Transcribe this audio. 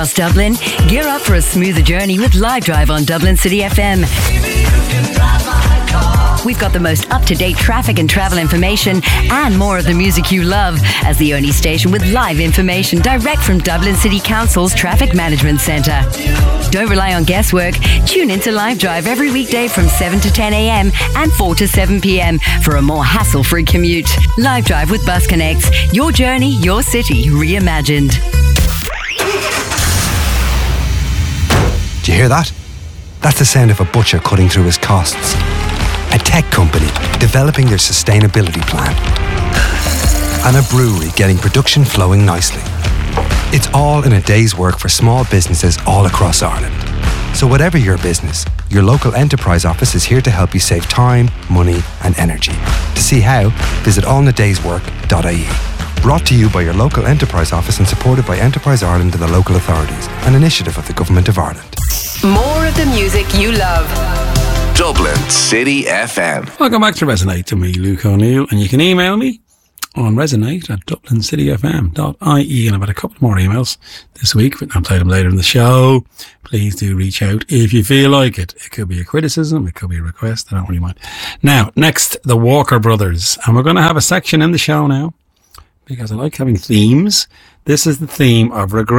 Dublin, gear up for a smoother journey with Live Drive on Dublin City FM. We've got the most up-to-date traffic and travel information and more of the music you love as the only station with live information direct from Dublin City Council's Traffic Management Centre. Don't rely on guesswork. Tune into Live Drive every weekday from 7 to 10 a.m. and 4 to 7 p.m. for a more hassle-free commute. Live Drive with Bus Connects. Your journey, your city, reimagined. Do you hear that? That's the sound of a butcher cutting through his costs. A tech company developing their sustainability plan. And a brewery getting production flowing nicely. It's all in a day's work for small businesses all across Ireland. So whatever your business, your local enterprise office is here to help you save time, money and energy. To see how, visit allinadayswork.ie. Brought to you by your local enterprise office and supported by Enterprise Ireland and the local authorities, an initiative of the Government of Ireland. More of the music you love. Dublin City FM. Welcome back to Resonate to me, Luke O'Neill, and you can email me on resonate@dublincityfm.ie, and I've had a couple more emails this week, but I'll play them later in the show. Please do reach out if you feel like it. It could be a criticism, it could be a request, I don't really mind. Now, next, the Walker Brothers, and we're going to have a section in the show now, because I like having themes. This is the theme of regret.